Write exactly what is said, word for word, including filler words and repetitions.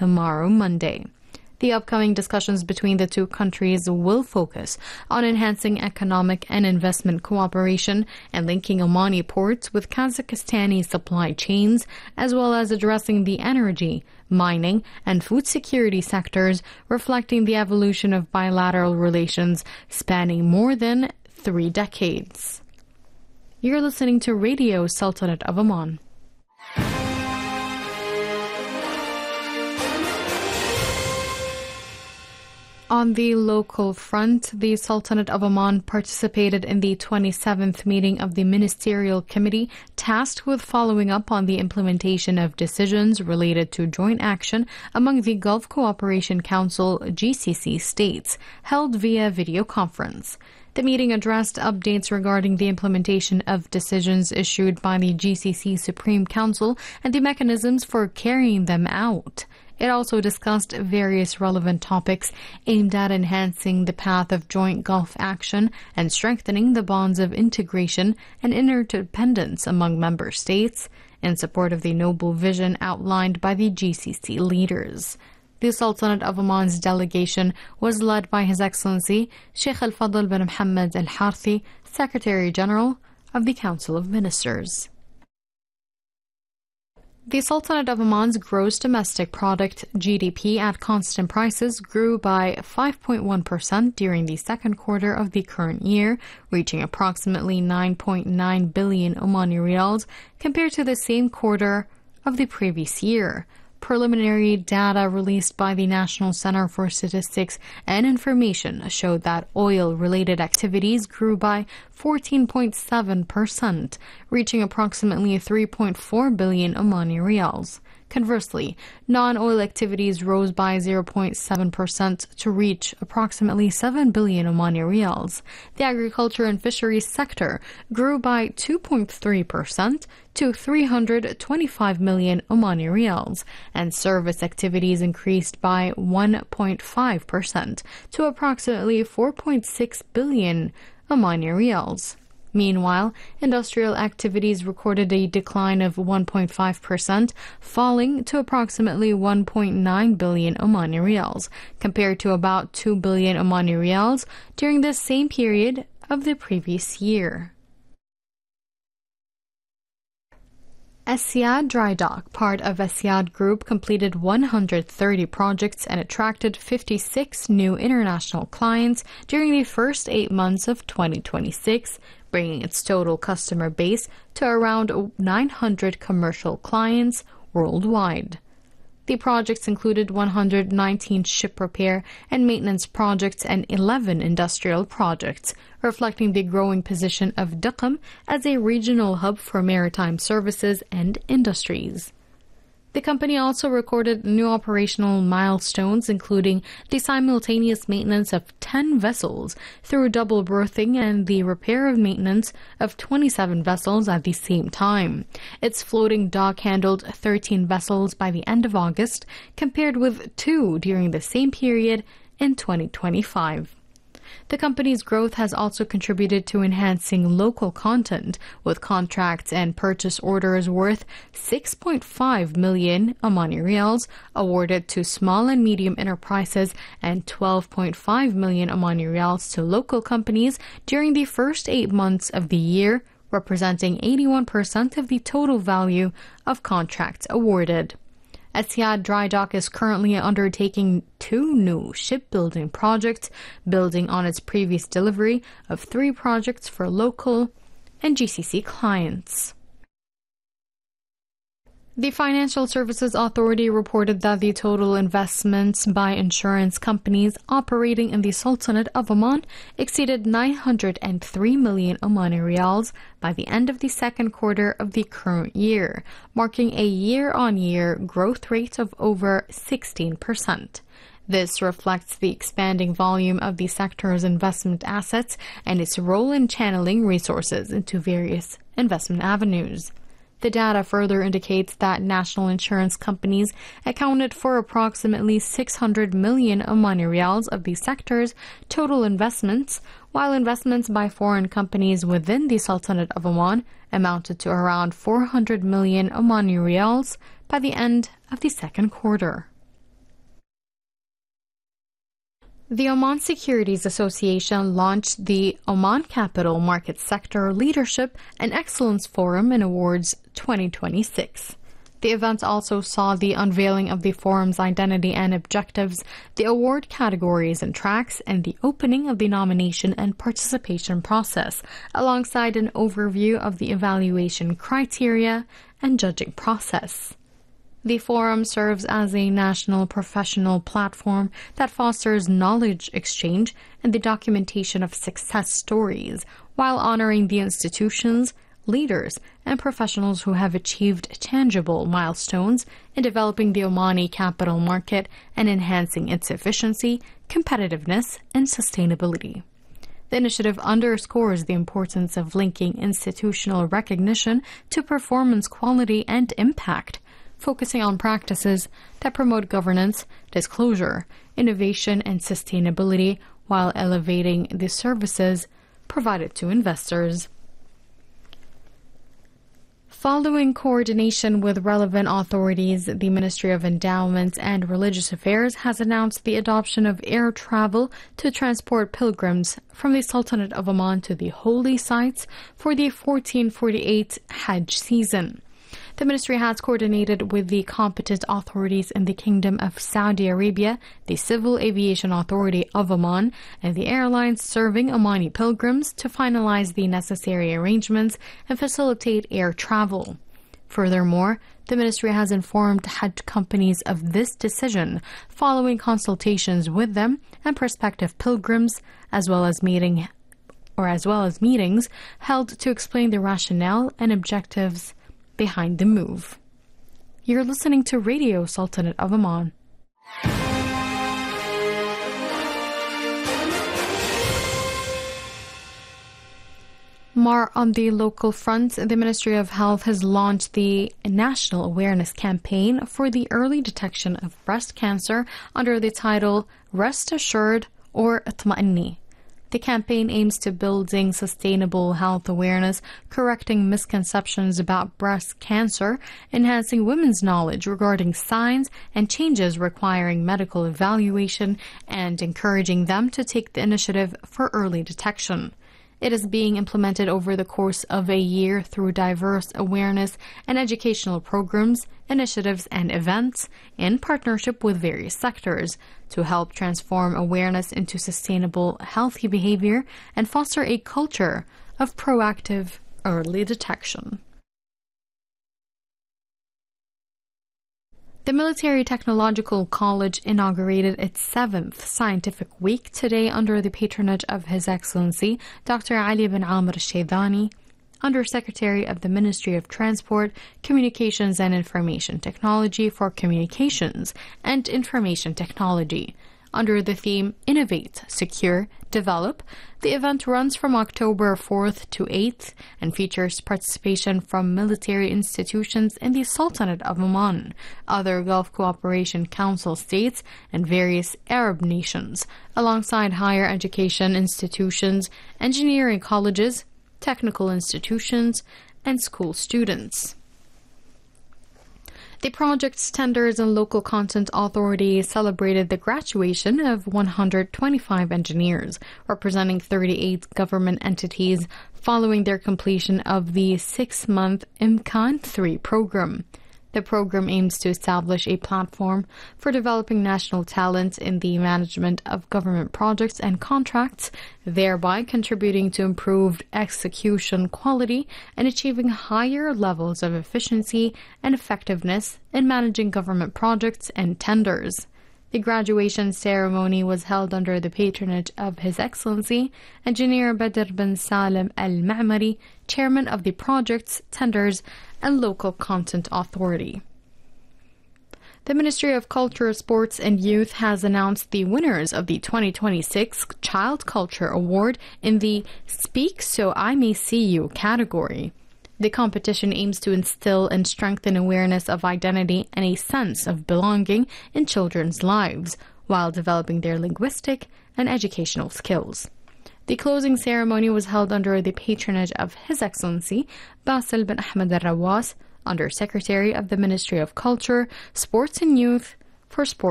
tomorrow, Monday. The upcoming discussions between the two countries will focus on enhancing economic and investment cooperation and linking Omani ports with Kazakhstani supply chains, as well as addressing the energy, mining, and food security sectors, reflecting the evolution of bilateral relations spanning more than three decades. You're listening to Radio Sultanate of Oman. On the local front, the Sultanate of Oman participated in the twenty-seventh meeting of the Ministerial Committee tasked with following up on the implementation of decisions related to joint action among the Gulf Cooperation Council G C C states, held via video conference. The meeting addressed updates regarding the implementation of decisions issued by the G C C Supreme Council and the mechanisms for carrying them out. It also discussed various relevant topics aimed at enhancing the path of joint Gulf action and strengthening the bonds of integration and interdependence among member states in support of the noble vision outlined by the G C C leaders. The Sultanate of Oman's delegation was led by His Excellency Sheikh Al-Fadl bin Mohammed Al-Harthi, Secretary General of the Council of Ministers. The Sultanate of Oman's gross domestic product, G D P, at constant prices grew by five point one percent during the second quarter of the current year, reaching approximately nine point nine billion Omani riyals compared to the same quarter of the previous year. Preliminary data released by the National Center for Statistics and Information showed that oil-related activities grew by fourteen point seven percent, reaching approximately three point four billion Omani riyals. Conversely, non-oil activities rose by zero point seven percent to reach approximately seven billion Omani riyals. The agriculture and fisheries sector grew by two point three percent to three hundred twenty-five million Omani riyals, and service activities increased by one point five percent to approximately four point six billion Omani riyals. Meanwhile, industrial activities recorded a decline of one point five percent, falling to approximately one point nine billion Omani riyals, compared to about two billion Omani riyals during the same period of the previous year. Etihad Dry Dock, part of Etihad Group, completed one hundred thirty projects and attracted fifty-six new international clients during the first eight months of twenty twenty-six, bringing its total customer base to around nine hundred commercial clients worldwide. The projects included one hundred nineteen ship repair and maintenance projects and eleven industrial projects, reflecting the growing position of Duqm as a regional hub for maritime services and industries. The company also recorded new operational milestones, including the simultaneous maintenance of ten vessels through double berthing and the repair of maintenance of twenty-seven vessels at the same time. Its floating dock handled thirteen vessels by the end of August, compared with two during the same period in twenty twenty-five. The company's growth has also contributed to enhancing local content, with contracts and purchase orders worth six point five million Omani riyals awarded to small and medium enterprises and twelve point five million Omani riyals to local companies during the first eight months of the year, representing eighty-one percent of the total value of contracts awarded. Etihad Dry Dock is currently undertaking two new shipbuilding projects, building on its previous delivery of three projects for local and G C C clients. The Financial Services Authority reported that the total investments by insurance companies operating in the Sultanate of Oman exceeded nine hundred three million Omani riyals by the end of the second quarter of the current year, marking a year-on-year growth rate of over sixteen percent. This reflects the expanding volume of the sector's investment assets and its role in channeling resources into various investment avenues. The data further indicates that national insurance companies accounted for approximately six hundred million Omani riyals of the sector's total investments, while investments by foreign companies within the Sultanate of Oman amounted to around four hundred million Omani riyals by the end of the second quarter. The Oman Securities Association launched the Oman Capital Market Sector Leadership and Excellence Forum and Awards twenty twenty-six. The event also saw the unveiling of the forum's identity and objectives, the award categories and tracks, and the opening of the nomination and participation process, alongside an overview of the evaluation criteria and judging process. The forum serves as a national professional platform that fosters knowledge exchange and the documentation of success stories, while honoring the institutions, leaders, and professionals who have achieved tangible milestones in developing the Omani capital market and enhancing its efficiency, competitiveness, and sustainability. The initiative underscores the importance of linking institutional recognition to performance quality and impact, focusing on practices that promote governance, disclosure, innovation, and sustainability while elevating the services provided to investors. Following coordination with relevant authorities, the Ministry of Endowments and Religious Affairs has announced the adoption of air travel to transport pilgrims from the Sultanate of Oman to the holy sites for the fourteen forty-eight Hajj season. The ministry has coordinated with the competent authorities in the Kingdom of Saudi Arabia, the Civil Aviation Authority of Oman, and the airlines serving Omani pilgrims to finalize the necessary arrangements and facilitate air travel. Furthermore, the ministry has informed Hajj companies of this decision following consultations with them and prospective pilgrims, as well as meeting or as well as meetings held to explain the rationale and objectives behind the move. You're listening to Radio Sultanate of Oman. More on the local front, the Ministry of Health has launched the National Awareness Campaign for the early detection of breast cancer under the title Rest Assured or Atma'inni. The campaign aims to building sustainable health awareness, correcting misconceptions about breast cancer, enhancing women's knowledge regarding signs and changes requiring medical evaluation, and encouraging them to take the initiative for early detection. It is being implemented over the course of a year through diverse awareness and educational programs, initiatives, and events in partnership with various sectors to help transform awareness into sustainable, healthy behavior and foster a culture of proactive early detection. The Military Technological College inaugurated its seventh Scientific Week today under the patronage of His Excellency Doctor Ali bin Amr al-Shaydani, Undersecretary of the Ministry of Transport, Communications and Information Technology for Communications and Information Technology. Under the theme Innovate, Secure, Develop, the event runs from October fourth to eighth and features participation from military institutions in the Sultanate of Oman, other Gulf Cooperation Council states, and various Arab nations, alongside higher education institutions, engineering colleges, technical institutions, and school students. The project's tenders and local content authority celebrated the graduation of one hundred twenty-five engineers, representing thirty-eight government entities, following their completion of the six-month Imkan three program. The program aims to establish a platform for developing national talent in the management of government projects and contracts, thereby contributing to improved execution quality and achieving higher levels of efficiency and effectiveness in managing government projects and tenders. The graduation ceremony was held under the patronage of His Excellency Engineer Badr bin Salim Al-Ma'mari, Chairman of the Projects, Tenders, and Local Content Authority. The Ministry of Culture, Sports and Youth has announced the winners of the twenty twenty-six Child Culture Award in the Speak So I May See You category. The competition aims to instill and strengthen awareness of identity and a sense of belonging in children's lives, while developing their linguistic and educational skills. The closing ceremony was held under the patronage of His Excellency Basil bin Ahmed Al-Rawas, Under Secretary of the Ministry of Culture, Sports and Youth for Sport.